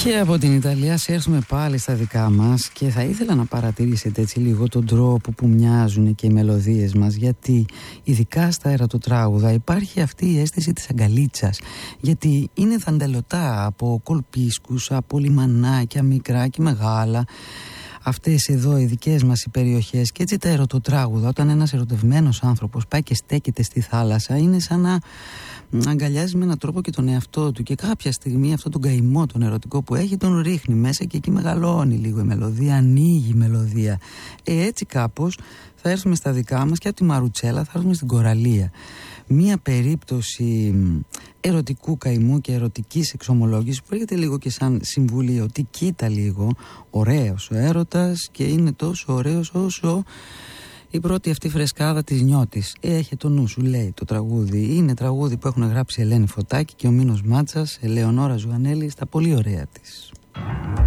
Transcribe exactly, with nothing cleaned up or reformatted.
Και από την Ιταλία σε έρθουμε πάλι στα δικά μας και θα ήθελα να παρατηρήσετε έτσι λίγο τον τρόπο που μοιάζουν και οι μελωδίες μας, γιατί ειδικά στα ερωτοτράγουδα υπάρχει αυτή η αίσθηση της αγκαλίτσας, γιατί είναι δαντελωτά από κολπίσκους, από λιμανάκια μικρά και μεγάλα, αυτές εδώ οι δικές μας οι περιοχές. Και έτσι τα ερωτοτράγουδα, όταν ένας ερωτευμένος άνθρωπος πάει και στέκεται στη θάλασσα, είναι σαν να αγκαλιάζει με έναν τρόπο και τον εαυτό του, και κάποια στιγμή αυτό τον καημό τον ερωτικό που έχει τον ρίχνει μέσα και εκεί μεγαλώνει λίγο η μελωδία, ανοίγει η μελωδία. Ε, έτσι κάπως θα έρθουμε στα δικά μας και από τη Μαρουτσέλα θα έρθουμε στην Κοραλία. Μία περίπτωση ερωτικού καημού και ερωτικής εξομολόγησης που έρχεται λίγο και σαν συμβουλίο, ότι κοίτα λίγο, ωραίος ο έρωτας και είναι τόσο ωραίος όσο η πρώτη αυτή φρεσκάδα της νιώτης. Έχει το νου σου, λέει το τραγούδι. Είναι τραγούδι που έχουν γράψει Ελένη Φωτάκη και ο Μίνος Μάτσας, Ελεονόρα Ζουγανέλη, στα πολύ ωραία της.